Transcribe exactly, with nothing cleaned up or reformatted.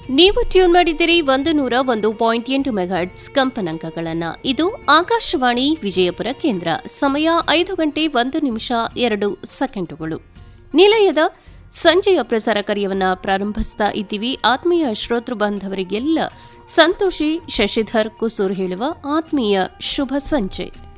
ನೀವು ಟ್ಯೂನ್ ಮಾಡಿದ್ದೀರಿ ಒಂದು ನೂರ ಒಂದು ಪಾಯಿಂಟ್ ಎಂಟು ಮೆಗಾಹರ್ಟ್ಸ್ ಕಂಪನಾಂಕಗಳನ್ನು. ಇದು ಆಕಾಶವಾಣಿ ವಿಜಯಪುರ ಕೇಂದ್ರ. ಸಮಯ ಐದು ಗಂಟೆ ಒಂದು ನಿಮಿಷ ಎರಡು ಸೆಕೆಂಡುಗಳು. ನಿಲಯದ ಸಂಜೆಯ ಪ್ರಸಾರ ಕಾರ್ಯವನ್ನು ಪ್ರಾರಂಭಿಸ್ತಾ ಇದ್ದೀವಿ. ಆತ್ಮೀಯ ಶ್ರೋತೃ ಬಾಂಧವರಿಗೆಲ್ಲ ಸಂತೋಷಿ ಶಶಿಧರ್ ಕುಸೂರ್ ಹೇಳುವ ಆತ್ಮೀಯ ಶುಭ ಸಂಜೆ.